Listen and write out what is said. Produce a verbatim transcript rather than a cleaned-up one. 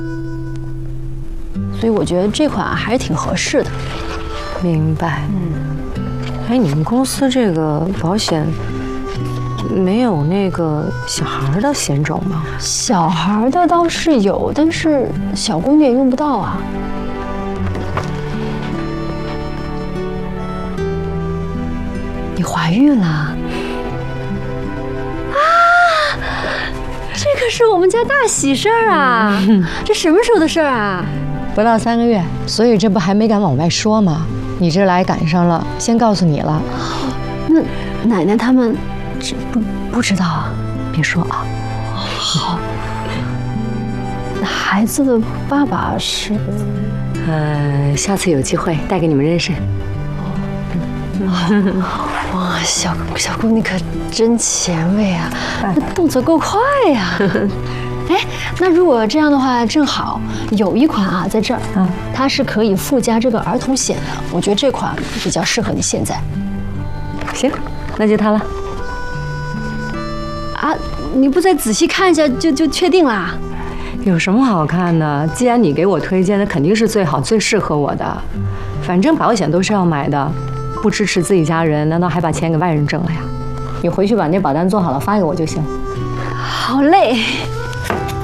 所以我觉得这款还是挺合适的。 明白。嗯。哎，你们公司这个保险没有那个小孩的险种吗？ 小孩的倒是有，但是小姑娘也用不到啊。你怀孕了？啊！这可是我们家大喜事儿啊！这什么时候的事儿啊？ 不到三个月，所以这不还没敢往外说吗？你这来赶上了，先告诉你了。 那奶奶他们这不不知道啊？别说啊。好。那孩子的爸爸是？ 呃，下次有机会带给你们认识。 哇，小小姑你可真前卫啊，动作够快呀！哎，那如果这样的话，正好有一款啊，在这儿，嗯，它是可以附加这个儿童险的，我觉得这款比较适合你现在。 行，那就它了。 啊，你不再仔细看一下就就确定啦？ 有什么好看的？既然你给我推荐的，肯定是最好、最适合我的。反正保险都是要买的。不支持自己家人，难道还把钱给外人挣了呀？你回去把那保单做好了发给我就行。 好嘞。